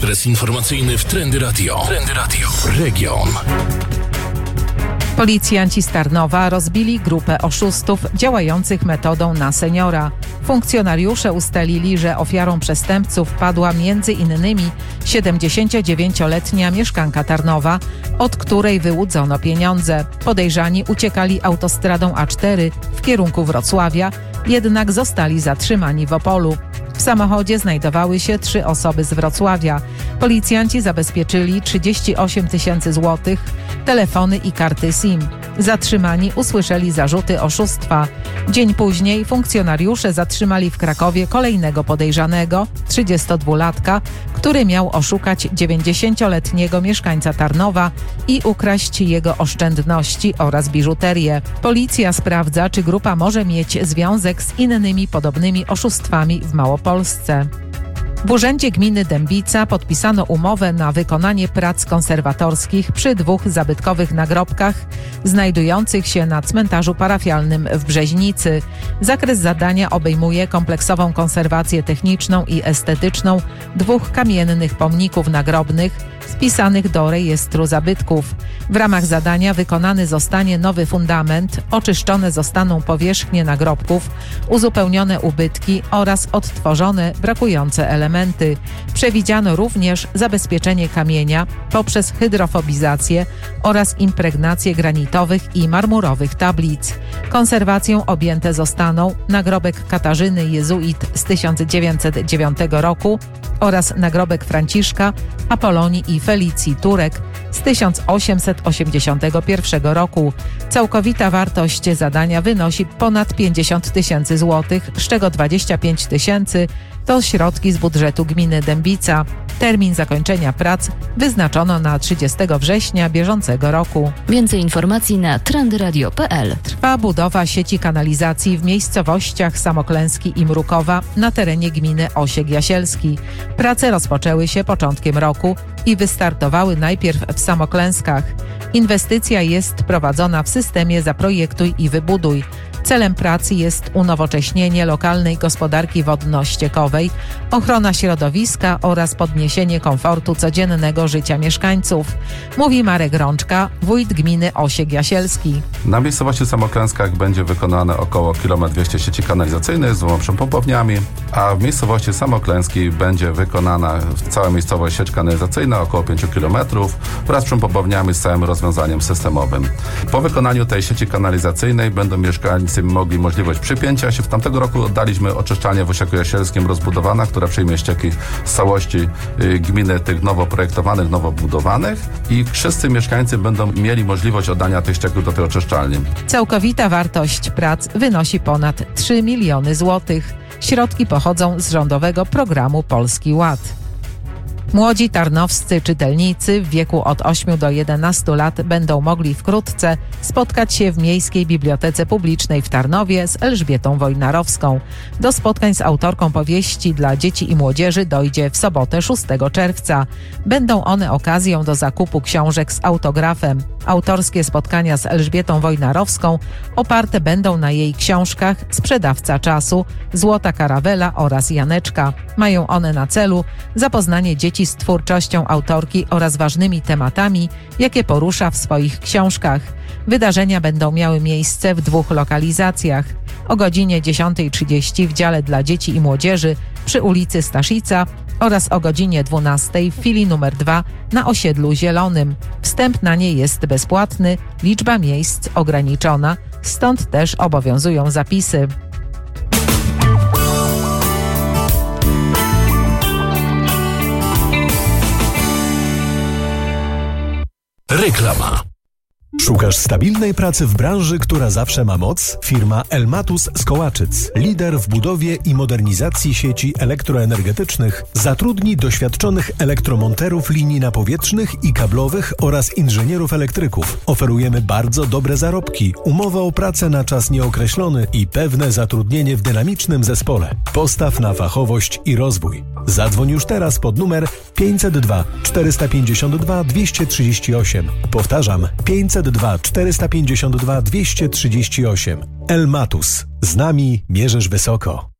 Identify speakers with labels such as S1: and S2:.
S1: Adres informacyjny w Trendy Radio. Trendy Radio. Region.
S2: Policjanci z Tarnowa rozbili grupę oszustów działających metodą na seniora. Funkcjonariusze ustalili, że ofiarą przestępców padła m.in. 79-letnia mieszkanka Tarnowa, od której wyłudzono pieniądze. Podejrzani uciekali autostradą A4 w kierunku Wrocławia, jednak zostali zatrzymani w Opolu. W samochodzie znajdowały się 3 osoby z Wrocławia. Policjanci zabezpieczyli 38 000 złotych, telefony i karty SIM. Zatrzymani usłyszeli zarzuty oszustwa. Dzień później funkcjonariusze zatrzymali w Krakowie kolejnego podejrzanego, 32-latka, który miał oszukać 90-letniego mieszkańca Tarnowa i ukraść jego oszczędności oraz biżuterię. Policja sprawdza, czy grupa może mieć związek z innymi podobnymi oszustwami w Małopolsce. W Urzędzie Gminy Dębica podpisano umowę na wykonanie prac konserwatorskich przy 2 zabytkowych nagrobkach znajdujących się na cmentarzu parafialnym w Brzeźnicy. Zakres zadania obejmuje kompleksową konserwację techniczną i estetyczną 2 kamiennych pomników nagrobnych wpisanych do rejestru zabytków. W ramach zadania wykonany zostanie nowy fundament, oczyszczone zostaną powierzchnie nagrobków, uzupełnione ubytki oraz odtworzone brakujące elementy. Przewidziano również zabezpieczenie kamienia poprzez hydrofobizację oraz impregnację granitowych i marmurowych tablic. Konserwacją objęte zostaną nagrobek Katarzyny Jezuit z 1909 roku oraz nagrobek Franciszka, Apolonii i Felicji Turek z 1881 roku. Całkowita wartość zadania wynosi ponad 50 000 złotych, z czego 25 000 to środki z budżetu gminy Dębica. Termin zakończenia prac wyznaczono na 30 września bieżącego roku.
S3: Więcej informacji na trendyradio.pl.
S2: Trwa budowa sieci kanalizacji w miejscowościach Samoklęski i Mrukowa na terenie gminy Osiek Jasielski. Prace rozpoczęły się początkiem roku i wystartowały najpierw w Samoklęskach. Inwestycja jest prowadzona w systemie Zaprojektuj i Wybuduj. Celem pracy jest unowocześnienie lokalnej gospodarki wodno-ściekowej, ochrona środowiska oraz podniesienie komfortu codziennego życia mieszkańców, mówi Marek Rączka, wójt gminy Osiek Jasielski.
S4: Na miejscowości Samoklęskach będzie wykonane około 200 km sieci kanalizacyjnej z 2 pompowniami, a w miejscowości Samoklęski będzie wykonana cała miejscowość sieć kanalizacyjna około 5 km wraz z pompowniami z całym rozwiązaniem systemowym. Po wykonaniu tej sieci kanalizacyjnej będą mieszkańcy mogli możliwość przypięcia się. W tamtego roku oddaliśmy oczyszczalnię w Osieku Jasielskim rozbudowana, która przyjmie ścieki z całości gminy tych nowo projektowanych, nowo budowanych i wszyscy mieszkańcy będą mieli możliwość oddania tych ścieków do tej oczyszczalni.
S2: Całkowita wartość prac wynosi ponad 3 miliony złotych. Środki pochodzą z rządowego programu Polski Ład. Młodzi tarnowscy czytelnicy w wieku od 8 do 11 lat będą mogli wkrótce spotkać się w Miejskiej Bibliotece Publicznej w Tarnowie z Elżbietą Wojnarowską. Do spotkań z autorką powieści dla dzieci i młodzieży dojdzie w sobotę 6 czerwca. Będą one okazją do zakupu książek z autografem. Autorskie spotkania z Elżbietą Wojnarowską oparte będą na jej książkach Sprzedawca czasu, Złota karawela oraz Janeczka. Mają one na celu zapoznanie dzieci z twórczością autorki oraz ważnymi tematami, jakie porusza w swoich książkach. Wydarzenia będą miały miejsce w 2 lokalizacjach. O godzinie 10:30 w dziale dla dzieci i młodzieży przy ulicy Staszica oraz o godzinie 12:00 w filii numer 2 na Osiedlu Zielonym. Wstęp na nie jest bezpłatny, liczba miejsc ograniczona, stąd też obowiązują zapisy.
S1: Reklama.
S5: Szukasz stabilnej pracy w branży, która zawsze ma moc? Firma Elmatus z Kołaczyc, lider w budowie i modernizacji sieci elektroenergetycznych, zatrudni doświadczonych elektromonterów linii napowietrznych i kablowych oraz inżynierów elektryków. Oferujemy bardzo dobre zarobki, umowę o pracę na czas nieokreślony i pewne zatrudnienie w dynamicznym zespole. Postaw na fachowość i rozwój. Zadzwoń już teraz pod numer 502 452 238. Powtarzam, 502 452 238. Elmatus. Z nami mierzysz wysoko.